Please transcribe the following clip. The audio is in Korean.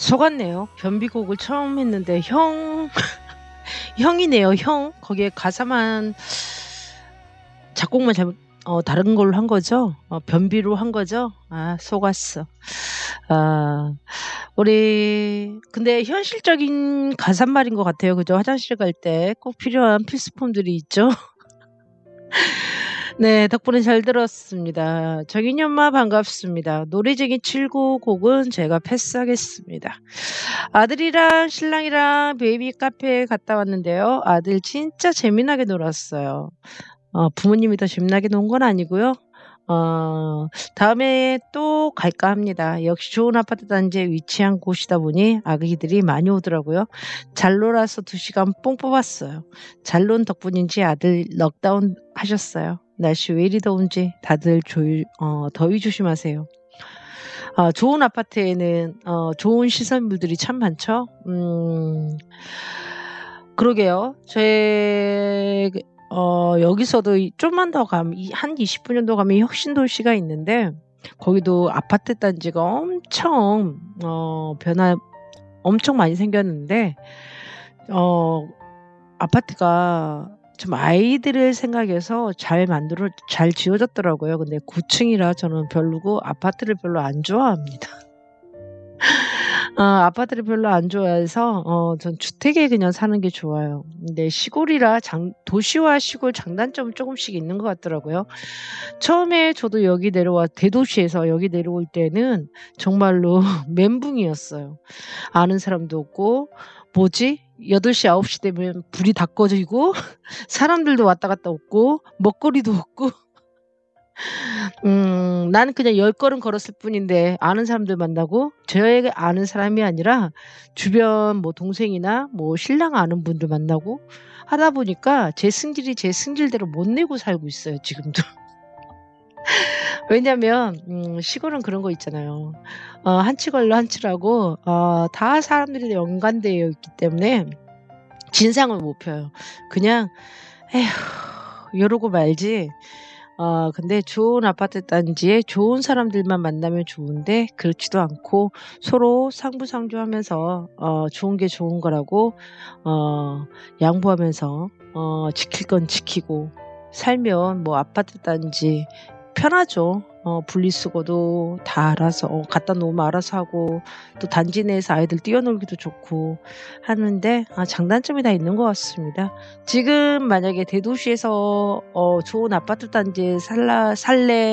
속았네요. 변비곡을 처음 했는데 형이네요, 형. 거기에 가사만 작곡만 잘못 다른 걸로 한 거죠? 변비로 한 거죠? 아, 속았어. 아, 우리 근데 현실적인 가사말인 것 같아요. 그죠? 화장실 갈 때 꼭 필요한 필수품들이 있죠. 네, 덕분에 잘 들었습니다. 정인이 엄마 반갑습니다. 노래쟁이 7구 곡은 제가 패스하겠습니다. 아들이랑 신랑이랑 베이비 카페에 갔다 왔는데요. 아들 진짜 재미나게 놀았어요. 부모님이 더 재미나게 논 건 아니고요. 다음에 또 갈까 합니다. 역시 좋은 아파트 단지에 위치한 곳이다 보니 아기들이 많이 오더라고요. 잘 놀아서 2시간 뽕 뽑았어요. 잘 논 덕분인지 아들 넉다운 하셨어요. 날씨 왜 이리 더운지 다들 더위 조심하세요. 좋은 아파트에는 좋은 시설물들이 참 많죠. 그러게요. 여기서도 좀만 더 가면 한 20분 정도 가면 혁신도시가 있는데 거기도 아파트 단지가 엄청 많이 생겼는데 아파트가 좀 아이들을 생각해서 잘 지어졌더라고요. 근데 9층이라 저는 별로고 아파트를 별로 안 좋아합니다. 아파트를 별로 안 좋아해서 전 주택에 그냥 사는 게 좋아요. 근데 시골이라 도시와 시골 장단점은 조금씩 있는 것 같더라고요. 처음에 저도 대도시에서 여기 내려올 때는 정말로 멘붕이었어요. 아는 사람도 없고 뭐지? 8시, 9시 되면 불이 다 꺼지고 사람들도 왔다 갔다 없고 먹거리도 없고 나는 그냥 10걸음 걸었을 뿐인데 아는 사람들 만나고 저에게 아는 사람이 아니라 주변 뭐 동생이나 뭐 신랑 아는 분들 만나고 하다 보니까 제 승질이 제 승질대로 못 내고 살고 있어요, 지금도. 왜냐면 시골은 그런 거 있잖아요. 한 치 걸러 한 치라고 다 사람들이 연관되어 있기 때문에 진상을 못 펴요. 그냥 '에휴.' 이러고 말지. 근데 좋은 아파트 단지에 좋은 사람들만 만나면 좋은데 그렇지도 않고 서로 상부상조하면서 좋은 게 좋은 거라고 양보하면서 지킬 건 지키고 살면 뭐 아파트 단지 편하죠. 분리수거도 다 알아서 갖다 놓으면 알아서 하고 또 단지 내에서 아이들 뛰어놀기도 좋고 하는데 장단점이 다 있는 것 같습니다. 지금 만약에 대도시에서 좋은 아파트 단지에 살래